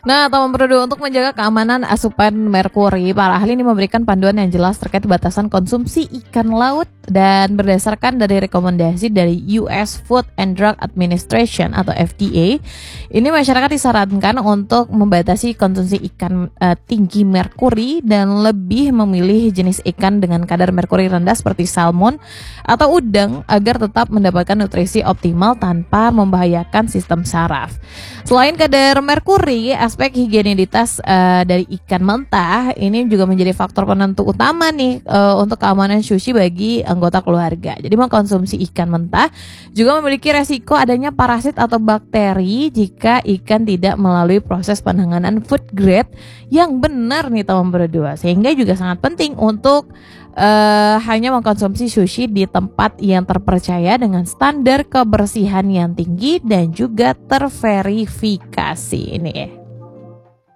Nah, teman Bro, untuk menjaga keamanan asupan merkuri, para ahli ini memberikan panduan yang jelas terkait batasan konsumsi ikan laut dan berdasarkan dari rekomendasi dari US Food and Drug Administration atau FDA, ini masyarakat disarankan untuk membatasi konsumsi ikan tinggi merkuri dan lebih memilih jenis ikan dengan kadar merkuri rendah seperti salmon atau udang agar tetap mendapatkan nutrisi optimal tanpa membahayakan sistem saraf. Selain kadar merkuri, aspek higienitas dari ikan mentah ini juga menjadi faktor penentu utama nih untuk keamanan sushi bagi anggota keluarga. Jadi mengkonsumsi ikan mentah juga memiliki resiko adanya parasit atau bakteri jika ikan tidak melalui proses penanganan food grade yang benar nih teman berdua. Sehingga juga sangat penting untuk hanya mengkonsumsi sushi di tempat yang terpercaya dengan standar kebersihan yang tinggi dan juga terverifikasi ini ya.